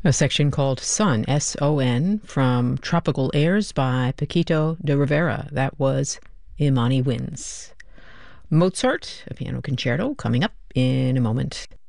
A section called Son, S-O-N, from Tropical Airs by Paquito de Rivera. That was Imani Wins. Mozart, a piano concerto, coming up in a moment.